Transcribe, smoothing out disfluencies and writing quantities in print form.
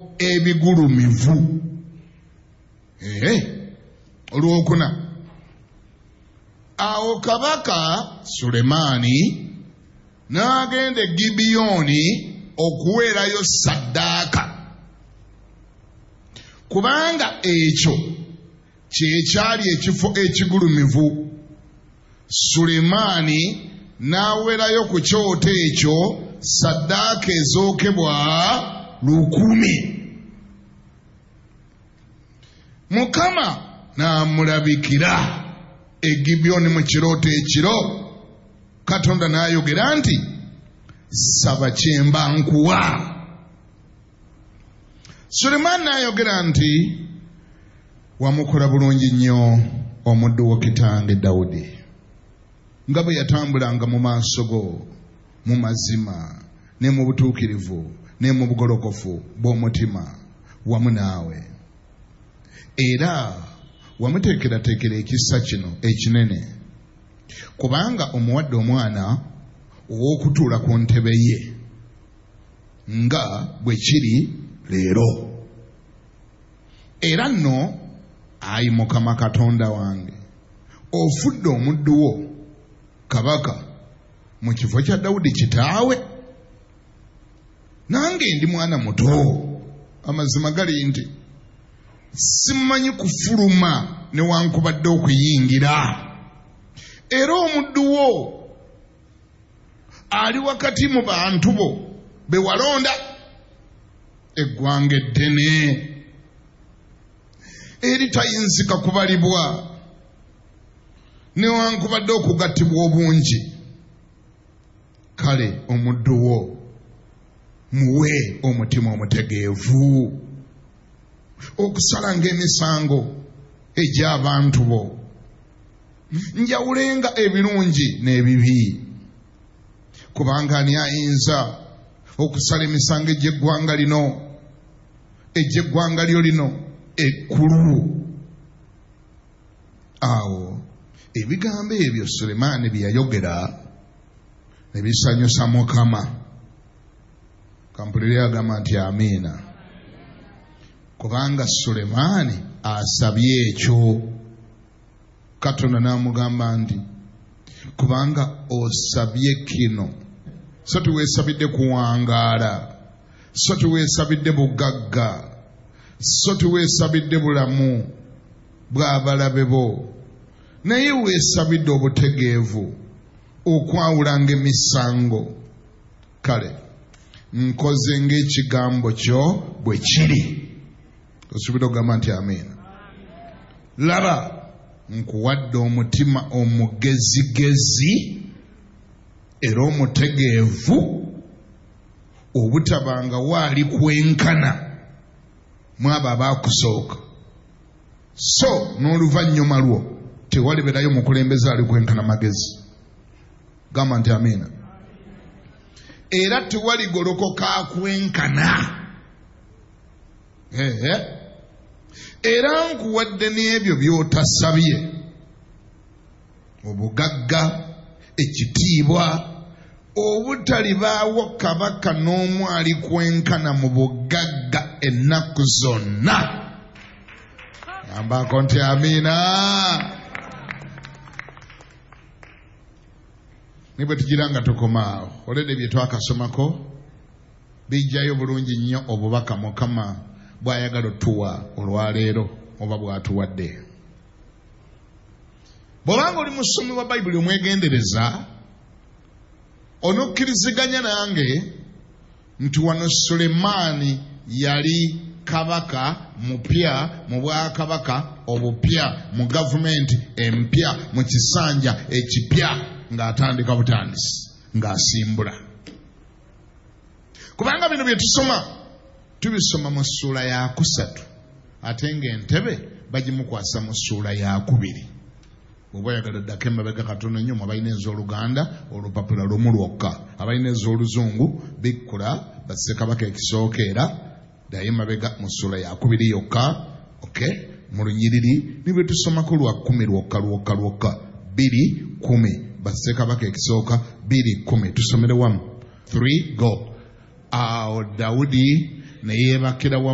ebigulumivu. Olwokuna awo kabaka Sulemaani n'agenda e Gibiyoni okuweerayo saddaaka, kubanga ekyo kyekyali ekifo ekigulumivu. Sulemaani n'aweerayo ku kyoto ekyo saddaaka ezookebwa 1,000. Mukama n'amulabikira e Gibiyoni mu kirooto ekiro. Katonda n'ayogera nti, saba kyemba nkuwa. Sulemaani n'ayogera nti, wamukola bulungi nnyo omuddu wo kitange Dawudi, nga bwe yatambulanga mu maaso go mu mazima ne mu butuukirivu ne mu bugolokofu bw'omutima wamu naawe. Era wamuteekerateekera ekisa kino ekinene, kubanga omuwadde omwana ow'okutuula ku ntebe ye nga bwe kiri leero. Era nno, ayi Mukama Katonda wange, ofudde omuddu wo kabaka mu kifo kya Dawudi kitaawe. Nange ndi mwana muto, amazima gali nti simanyi kufuluma newankubadde okuyingira. Era omuddu wo ali wakati mu bantu bo be walonda, eggwanga eddene eritayinzika kubalibwa newankubadde okugattibwa obungi. Kale omuddu wo muwe omutima omutegeevu okusalanga emisango egy'abantu bo, njawulenga ebirungi n'ebibi. Kubanga ani ayinza okusala emisango egy'eggwanga lino, egy'eggwanga lyo lino ekkulu? Awo ebigambo ebyo Sulemaani bye yayogera ne bisanyusa Mukama. Kampulire agamba nti amiina. Kubanga Sulemaani asabye ekyo. Katonda n'amugamba nti, kubanga osabye kino, so tiweesabidde kuwangaala, so tiweesabidde bugagga, so tiweesabidde bulamu bw'abalabe bo, naye weesabidde obutegeevu okwawulanga emisango. Kale nkoze ng'ekigambo kyo bwe kiri. Osuubira okugamba nti amiina. Laba, nkuwadde omutima omugezigezi era omutegeevu, obutabanga waali kwenkana mu abo abaakusooka, so n'oluvannyuma lwo tewaliberayo mukulembeze ali kwenkana magezi. Gamba nti amiina. Era tewaligolokoka kwenkana. Era nkuwadde n'ebyo by'otasabye: obugagga, ekitiibwa, obutalibaawo kabaka n'omu ali kwenkana mu bugagga ennaku zonna. Yambako nti amiina. Nibwe tugira nga tukomaawo, olwedde bye twakasomako bijjayo bulungi nnyo obubaka Mukama bw'ayagala otuwa olwaleero oba bw'atuwadde. Bw'obanga oli musomi wa Bayibuli omwegendereza, onokkiriziganya nange nti wano Sulemaani yali kabaka mupya mu bwakabaka obupya, mu gavumenti empya, mu kisanja ekipya, ng'atandika butandisi, ng'asimbula. Kubanga bino bye tusoma tubisoma mu ssuula ya 3, ate ng'entebe bagimukwasa mu ssuula ya 2. Bw'oba oyagala oddako emabega katono nnyo, abalina ez'Oluganda olupapula lumu lwokka, abalina ez'Oluzungu bikkula bassekabaka ekisookeera ddayo emabega mu ssuula ya 2 yokka. Mu lunyiriri nibwe tusomako lwa 10 lwokka 2:10 bassekabaka ekisooka 2:10. Tusomere wamu. 3 go. Awo Dawudi ne yeebakira wamu